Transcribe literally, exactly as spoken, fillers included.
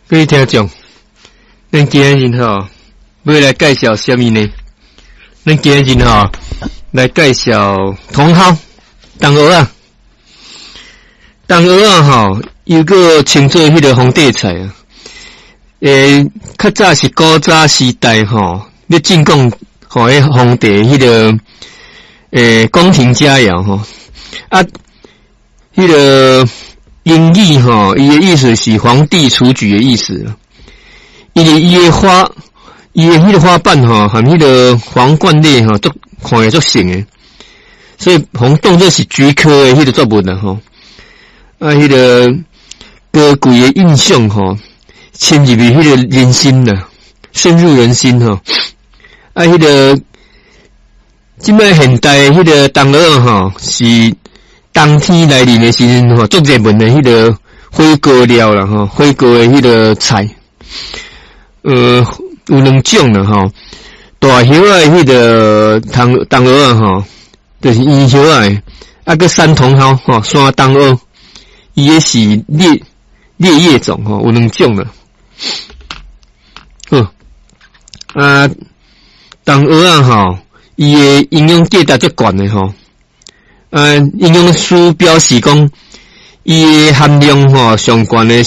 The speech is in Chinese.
各位听众，咱今日吼要来介绍什么呢？咱今日吼来介绍茼蒿、冬蚵仔。冬蚵仔吼，又个称作迄个皇帝菜啊。诶，较早是古早时代吼，要进贡吼迄皇帝迄个诶宫廷佳肴吼啊，迄个。英语吼，伊的意思是皇帝雏菊的意思。伊的伊的花，伊的迄个花瓣吼，含迄个皇冠类吼，都看起足像诶。所以红当作是菊科的迄个作物啦吼。啊，迄个高贵的印象吼，嵌入去迄个人心啦，深入人心吼。啊，迄个即摆现代迄个冬蚵仔吼是。冬天来临的时阵吼，足热门的迄个火锅料啦吼，火锅的迄个菜，呃，有两种啦吼，大叶的迄个冬冬蚵仔吼，就是圆叶的，啊个山茼蒿吼，山冬蚵，伊也是裂裂叶种吼，有两种啦。好，啊，冬蚵仔吼，伊的营养价值足悬的吼。呃，营养师表示讲，伊的含量吼上悬的